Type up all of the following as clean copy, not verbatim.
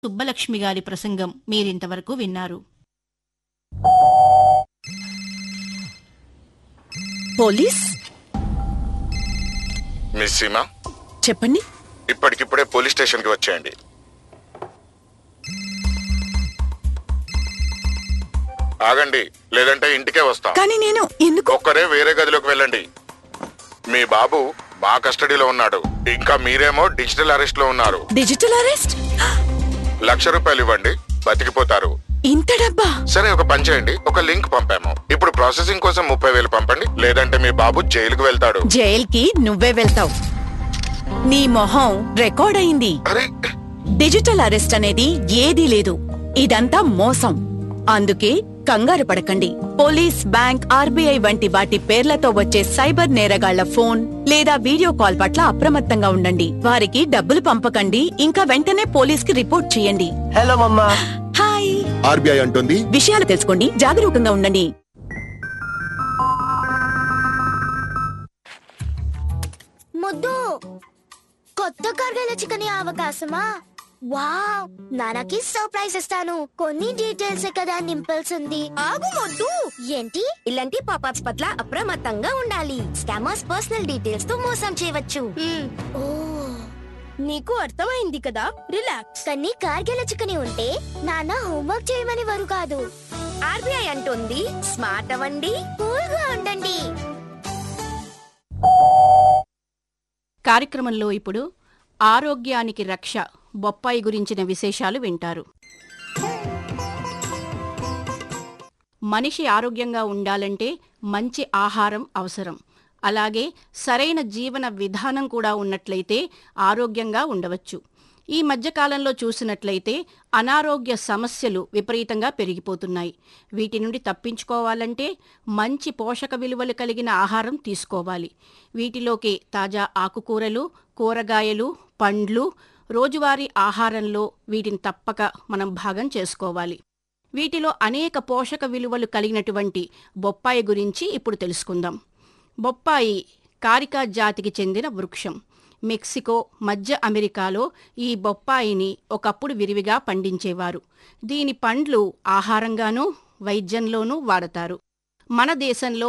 సుబ్బలక్ష్మి గారి ప్రసంగం మీరింతవరకు విన్నారు. పోలీస్ మిస్ సీమా, చెప్పండి. ఇప్పటికిప్పుడే పోలీస్ స్టేషన్కి వచ్చేయండి. ఆగండి, లేదంటే ఇంటికే వస్తాం. కానీ నేను ఎందుకు? ఒక్కరే వేరే గదిలోకి వెళ్ళండి. మీ బాబు మా కస్టడీలో ఉన్నాడు. ఇంకా మీరేమో డిజిటల్ అరెస్ట్ లో ఉన్నారు. Digital arrest? ₹1,00,000 ఇవ్వండి, బతికిపోతారు. ఇంత డబ్బా? సరే, ఒక పని చేయండి, ఒక లింక్ పంపాము. ఇప్పుడు ప్రాసెసింగ్ కోసం 30,000 పంపండి, లేదంటే మీ బాబు జైలుకు వెళ్తాడు. జైల్కి నువ్వే వెళ్తావు. నీ మొహం రికార్డ్ అయింది. అరే, డిజిటల్ అరెస్ట్ అనేది ఏదీ లేదు. ఇదంతా మోసం. అందుకే కంగారు పడకండి. పోలీస్, బ్యాంక్, ఆర్బీఐ వంటి వాటి పేర్లతో వచ్చే సైబర్ నేరగాళ్ల ఫోన్ లేదా వీడియో కాల్ పట్ల అప్రమత్తంగా ఉండండి. వారికి డబ్బులు పంపకండి. ఇంకా వెంటనే పోలీస్ కి రిపోర్ట్ చేయండి. హలో మమ్మా. హాయ్. ఆర్బీఐ అంటుంది, విషయాలు తెలుసుకోండి, జాగరూకంగా ఉండండి. ముద్దు, కొత్త కర్గల చికెన్ అవకాశమా? వావ్, నాన్నకి సర్ప్రైజ్ ఇస్తాను. కొన్ని డీటెయిల్స్ కదా నింపాల్సింది. ఆగు మొద్దు. ఏంటి? ఇలాంటి పాపాప్స్ పట్ల అప్రమత్తంగా ఉండాలి. స్కామర్స్ పర్సనల్ డీటెయిల్స్ తో మోసం చేయవచ్చు. ఓ, నీకు అర్థమైంది కదా. రిలాక్స్. కానీ కార్గిల చికెన్ ఉంటే నాన్న హోంవర్క్ చేయమని వారు కాదు. ఆర్బీఐ అంటుంది స్మార్ట్ అవ్వండి, కూల్ గా ఉండండి. కార్యక్రమంలో ఇప్పుడు ఆరోగ్యానికి రక్ష బొప్పాయి గురించిన విశేషాలు వింటారు. మనిషి ఆరోగ్యంగా ఉండాలంటే మంచి ఆహారం అవసరం. అలాగే సరైన జీవన విధానం కూడా ఉన్నట్లయితే ఆరోగ్యంగా ఉండవచ్చు. ఈ మధ్యకాలంలో చూసినట్లయితే అనారోగ్య సమస్యలు విపరీతంగా పెరిగిపోతున్నాయి. వీటి నుండి తప్పించుకోవాలంటే మంచి పోషక విలువలు కలిగిన ఆహారం తీసుకోవాలి. వీటిలోకి తాజా ఆకుకూరలు, కూరగాయలు, పండ్లు రోజువారీ ఆహారంలో వీటిని తప్పక మనం భాగం చేసుకోవాలి. వీటిలో అనేక పోషక విలువలు కలిగినటువంటి బొప్పాయి గురించి ఇప్పుడు తెలుసుకుందాం. బొప్పాయి కారికా జాతికి చెందిన వృక్షం. మెక్సికో, మధ్య అమెరికాలో ఈ బొప్పాయిని ఒకప్పుడు విరివిగా పండించేవారు. దీని పండ్లు ఆహారంగానూ వైద్యంలోనూ వాడతారు. మన దేశంలో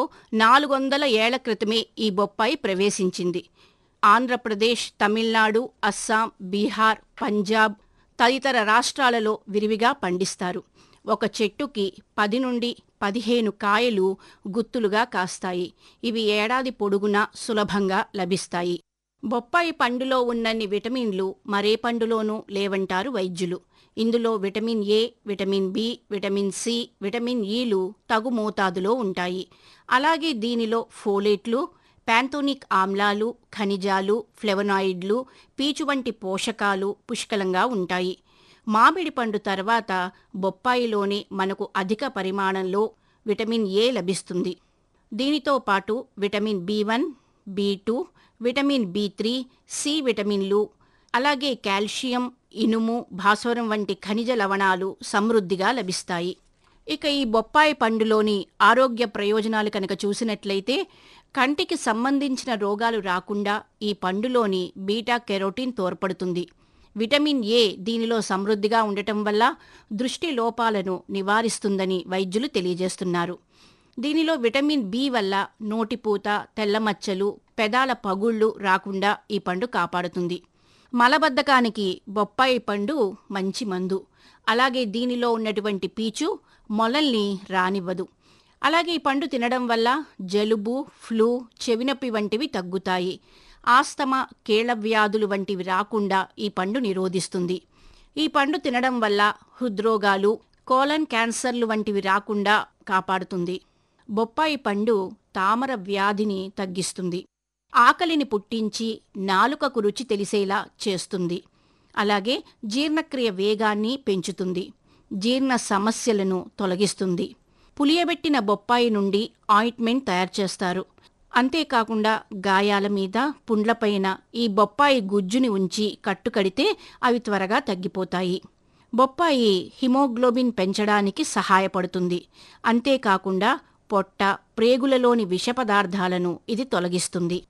400 ఏళ్ల క్రితమే ఈ బొప్పాయి ప్రవేశించింది. ఆంధ్రప్రదేశ్, తమిళనాడు, అస్సాం, బీహార్, పంజాబ్ తదితర రాష్ట్రాలలో విరివిగా పండిస్తారు. ఒక చెట్టుకి 10 నుండి 15 కాయలు గుత్తులుగా కాస్తాయి. ఇవి ఏడాది పొడుగునా సులభంగా లభిస్తాయి. బొప్పాయి పండులో ఉన్నన్ని విటమిన్లు మరే పండులోనూ లేవంటారు వైద్యులు. ఇందులో vitamin A, vitamin B, vitamin C, vitamin ఈలు తగు మోతాదులో ఉంటాయి. అలాగే దీనిలో ఫోలేట్లు, ప్యాంథోనిక్ ఆమ్లాలు, ఖనిజాలు, ఫ్లెవనాయిడ్లు, పీచు వంటి పోషకాలు పుష్కలంగా ఉంటాయి. మామిడి పండు తర్వాత బొప్పాయిలోనే మనకు అధిక పరిమాణంలో విటమిన్ ఏ లభిస్తుంది. దీనితో పాటు విటమిన్ బి1, బి2, విటమిన్ బి3, సి విటమిన్లు, అలాగే కాల్షియం, ఇనుము, భాస్వరం వంటి ఖనిజ లవణాలు సమృద్ధిగా లభిస్తాయి. ఇక ఈ బొప్పాయి పండులోని ఆరోగ్య ప్రయోజనాలు కనుక చూసినట్లయితే కంటికి సంబంధించిన రోగాలు రాకుండా ఈ పండులోని బీటా కెరోటిన్ తోడ్పడుతుంది. విటమిన్ ఏ దీనిలో సమృద్ధిగా ఉండటం వల్ల దృష్టి లోపాలను నివారిస్తుందని వైద్యులు తెలియజేస్తున్నారు. దీనిలో విటమిన్ బి వల్ల నోటిపూత, తెల్లమచ్చలు, పెదాల పగుళ్లు రాకుండా ఈ పండు కాపాడుతుంది. మలబద్ధకానికి బొప్పాయి పండు మంచి మందు. అలాగే దీనిలో ఉన్నటువంటి పీచు మొలల్ని రానివ్వదు. అలాగే ఈ పండు తినడం వల్ల జలుబు, ఫ్లూ, చెవినొప్పి వంటివి తగ్గుతాయి. ఆస్తమా, కీళ్ల వ్యాధులు వంటివి రాకుండా ఈ పండు నిరోధిస్తుంది. ఈ పండు తినడం వల్ల హృద్రోగాలు, కోలన్ క్యాన్సర్లు వంటివి రాకుండా కాపాడుతుంది. బొప్పాయి పండు తామర వ్యాధిని తగ్గిస్తుంది. ఆకలిని పుట్టించి నాలుకకు రుచి తెలిసేలా చేస్తుంది. అలాగే జీర్ణక్రియ వేగాన్ని పెంచుతుంది. జీర్ణ సమస్యలను తొలగిస్తుంది. పులియబెట్టిన బొప్పాయి నుండి ఆయింట్మెంట్ తయారు చేస్తారు. అంతేకాకుండా గాయాల మీద, పుండ్లపైన ఈ బొప్పాయి గుజ్జుని ఉంచి కట్టుకడితే అవి త్వరగా తగ్గిపోతాయి. బొప్పాయి హిమోగ్లోబిన్ పెంచడానికి సహాయపడుతుంది. అంతేకాకుండా పొట్ట, ప్రేగులలోని విష పదార్థాలను ఇది తొలగిస్తుంది.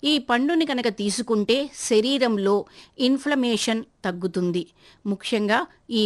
ఈ పండుని కనుక తీసుకుంటే శరీరంలో ఇన్ఫ్లమేషన్ తగ్గుతుంది. ముఖ్యంగా ఈ